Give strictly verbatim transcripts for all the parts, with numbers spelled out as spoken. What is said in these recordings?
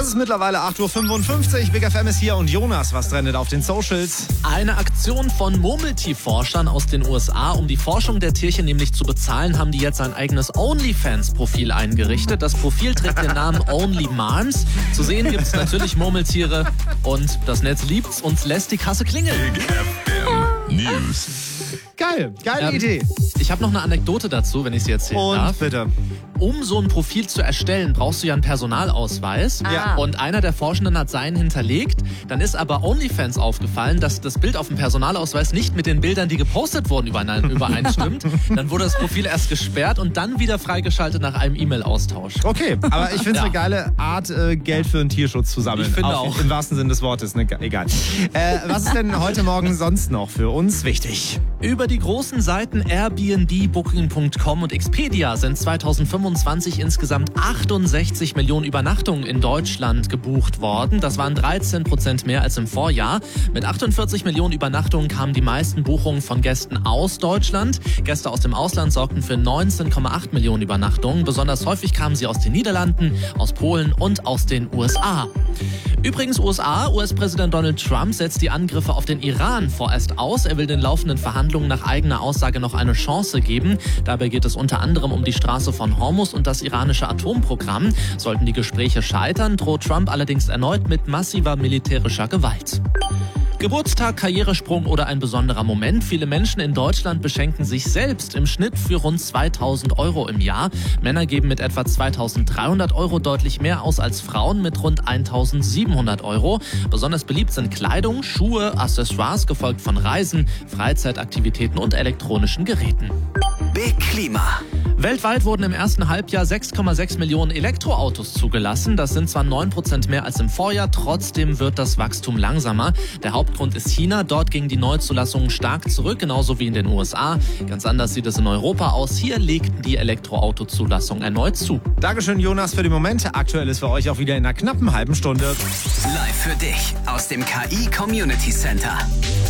Es ist mittlerweile acht Uhr fünfundfünfzig. Big F M ist hier und Jonas, was trendet auf den Socials? Eine Aktion von Murmeltierforschern aus den U S A. Um die Forschung der Tierchen nämlich zu bezahlen, haben die jetzt ein eigenes OnlyFans-Profil eingerichtet. Das Profil trägt den Namen Only Marms. Zu sehen gibt es natürlich Murmeltiere und das Netz liebt's und lässt die Kasse klingeln. Big F M News. Geil, geile Ähm, Idee. Ich habe noch eine Anekdote dazu, wenn ich sie erzählen Und darf. bitte. Um so ein Profil zu erstellen, brauchst du ja einen Personalausweis. Ja. Und einer der Forschenden hat seinen hinterlegt. Dann ist aber OnlyFans aufgefallen, dass das Bild auf dem Personalausweis nicht mit den Bildern, die gepostet wurden, übereinstimmt. Dann wurde das Profil erst gesperrt und dann wieder freigeschaltet nach einem E-Mail-Austausch. Okay, aber ich finde es Ja. eine geile Art, äh, Geld für den Tierschutz zu sammeln. Ich finde auch. Im wahrsten Sinne des Wortes, ne? Egal. Äh, was ist denn heute Morgen sonst noch für uns wichtig? Über die großen Seiten Airbnb, Booking Punkt com und Expedia sind zweitausendfünfundzwanzig insgesamt achtundsechzig Millionen Übernachtungen in Deutschland gebucht worden. Das waren dreizehn Prozent mehr als im Vorjahr. Mit achtundvierzig Millionen Übernachtungen kamen die meisten Buchungen von Gästen aus Deutschland. Gäste aus dem Ausland sorgten für neunzehn Komma acht Millionen Übernachtungen. Besonders häufig kamen sie aus den Niederlanden, aus Polen und aus den U S A. Übrigens U S A, U S-Präsident Donald Trump setzt die Angriffe auf den Iran vorerst aus. Er will den laufenden Verhandlungen nach eigener Aussage noch eine Chance geben. Dabei geht es unter anderem um die Straße von Hormuz und das iranische Atomprogramm. Sollten die Gespräche scheitern, droht Trump allerdings erneut mit massiver militärischer Gewalt. Geburtstag, Karrieresprung oder ein besonderer Moment. Viele Menschen in Deutschland beschenken sich selbst im Schnitt für rund zweitausend Euro im Jahr. Männer geben mit etwa zweitausenddreihundert Euro deutlich mehr aus als Frauen mit rund eintausendsiebenhundert Euro. Besonders beliebt sind Kleidung, Schuhe, Accessoires, gefolgt von Reisen, Freizeitaktivitäten und elektronischen Geräten. Big Klima. Weltweit wurden im ersten Halbjahr sechs Komma sechs Millionen Elektroautos zugelassen. Das sind zwar neun Prozent mehr als im Vorjahr, trotzdem wird das Wachstum langsamer. Der Hauptgrund ist China. Dort gingen die Neuzulassungen stark zurück, genauso wie in den U S A. Ganz anders sieht es in Europa aus. Hier legten die Elektroautozulassungen erneut zu. Dankeschön, Jonas, für die Momente. Aktuell ist für euch auch wieder in einer knappen halben Stunde. Live für dich aus dem K I Community Center.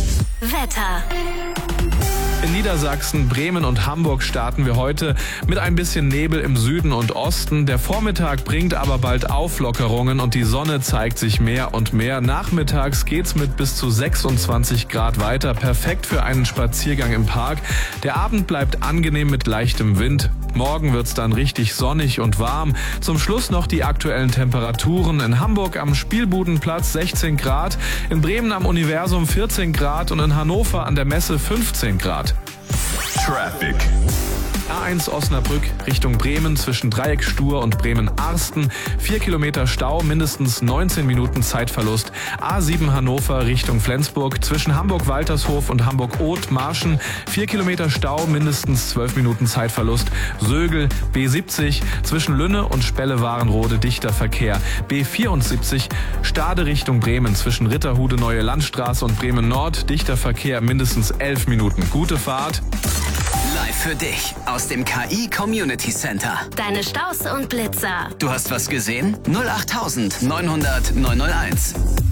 Wetter. In Niedersachsen, Bremen und Hamburg starten wir heute mit ein bisschen Nebel im Süden und Osten. Der Vormittag bringt aber bald Auflockerungen und die Sonne zeigt sich mehr und mehr. Nachmittags geht's mit bis zu sechsundzwanzig Grad weiter. Perfekt für einen Spaziergang im Park. Der Abend bleibt angenehm mit leichtem Wind. Morgen wird's dann richtig sonnig und warm. Zum Schluss noch die aktuellen Temperaturen. In Hamburg am Spielbudenplatz sechzehn Grad, in Bremen am Universum vierzehn Grad und in Hannover an der Messe fünfzehn Grad. Traffic. A eins Osnabrück Richtung Bremen zwischen Dreieckstuhr und Bremen-Arsten. Vier Kilometer Stau, mindestens neunzehn Minuten Zeitverlust. A sieben Hannover Richtung Flensburg zwischen Hamburg-Waltershof und Hamburg-Oth-Marschen. Vier Kilometer Stau, mindestens zwölf Minuten Zeitverlust. Sögel B siebzig zwischen Lünne und Spelle-Warenrode dichter Verkehr. B vierundsiebzig Stade Richtung Bremen zwischen Ritterhude Neue Landstraße und Bremen-Nord dichter Verkehr, mindestens elf Minuten. Gute Fahrt. Live für dich aus dem K I Community Center. Deine Staus und Blitzer. Du hast was gesehen? null acht neunhundert neunhunderteins.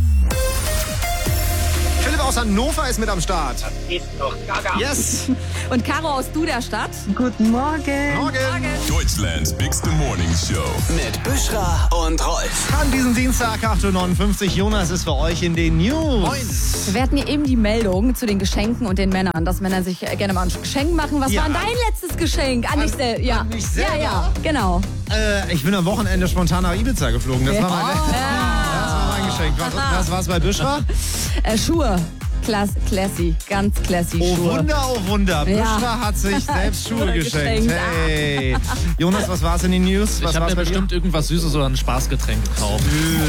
Philipp aus Hannover ist mit am Start. Ist doch gaga. Yes. Und Caro aus Duderstadt. Guten Morgen. Morgen. Deutschlands Bigste Morning Show. Mit Büschra und Rolf. An diesem Dienstag, acht Uhr neunundfünfzig. Jonas ist für euch in den News. Wir hatten hier eben die Meldung zu den Geschenken und den Männern, dass Männer sich gerne mal ein Geschenk machen. Was Ja. war denn dein letztes Geschenk? An, dich sel- ja. an mich selber? Ja, ja, genau. Äh, ich bin am Wochenende spontan nach Ibiza geflogen. Das war mein, das war mein Geschenk. Was, was war's bei Büschra? Äh, Schuhe. Klass, classy, ganz classy Oh Schuhe. Wunder, oh Wunder. Ja. Büschra hat sich selbst Schuhe Schuhe geschenkt. geschenkt. Hey. Jonas, was war's in den News? Was Ich habe war's mir bei dir? bestimmt irgendwas Süßes oder ein Spaßgetränk gekauft.